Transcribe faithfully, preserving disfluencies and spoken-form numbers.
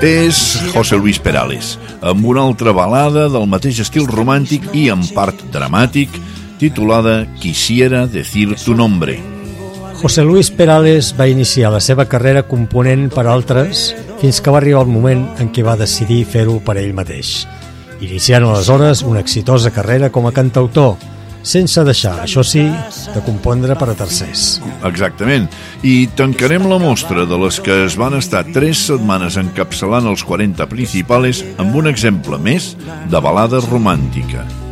És José Luis Perales, amb una altra balada del mateix estil romàntic i en part dramàtic, titulada Quisiera decir tu nombre. José Luis Perales va iniciar la seva carrera component per altres fins que va arribar el moment en què va decidir fer-ho per ell mateix, iniciant aleshores una exitosa carrera com a cantautor, sense deixar, això sí, de compondre per a tercers. Exactament, i tancarem la mostra de les que es van estar tres setmanes encapçalant els quaranta principales amb un exemple més de balada romàntica.